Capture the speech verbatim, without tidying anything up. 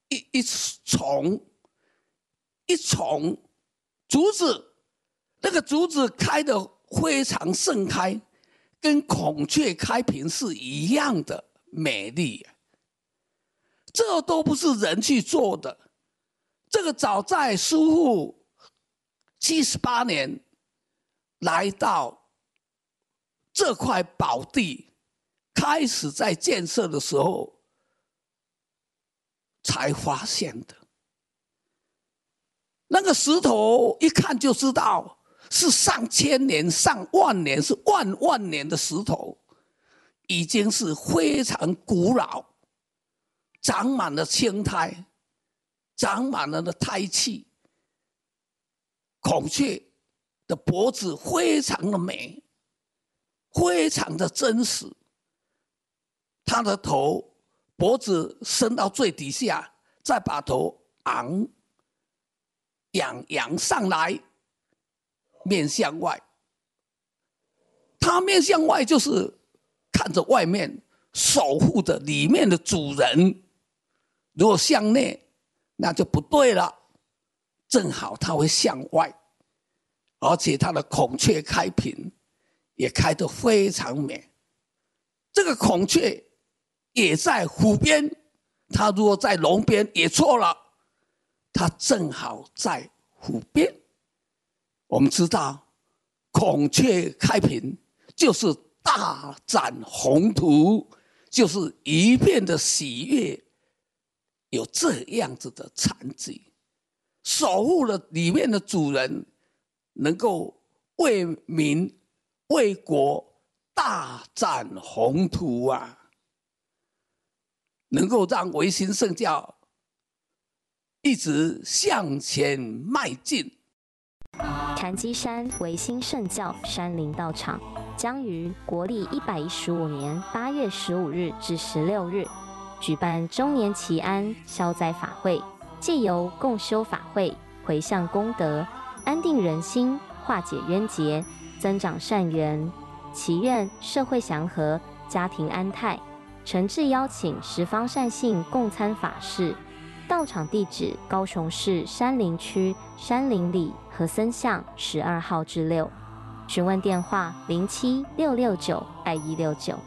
一一丛一丛竹子，那个竹子开得非常盛开，跟孔雀开屏是一样的美丽。这都不是人去做的，这个早在苏护七十八年来到这块宝地，开始在建设的时候才发现的。那个石头一看就知道是上千年、上万年，是万万年的石头，已经是非常古老，长满了青苔，长满了的胎气。孔雀的脖子非常的美，非常的真实。它的头脖子伸到最底下，再把头昂仰扬上来，面向外。它面向外就是看着外面，守护着里面的主人。如果向内，那就不对了。正好它会向外，而且它的孔雀开屏也开得非常美。这个孔雀也在湖边，它如果在龙边也错了，它正好在湖边。我们知道孔雀开屏就是大展宏图，就是一片的喜悦，有这样子的产景，守护了里面的主人，能够为民为国大展宏图啊，能够让维新圣教一直向前迈进。 潭基山维新圣教山林道场将于国历一百一十五年八月十五日至十六日举办周年祈安消灾法会，借由共修法会，回向功德，安定人心，化解冤结，增长善缘，祈愿社会祥和，家庭安泰。诚挚邀请十方善信共参法事。道场地址：高雄市山林区山林里和森巷十二号至六。询问电话：零七六六九二一六九。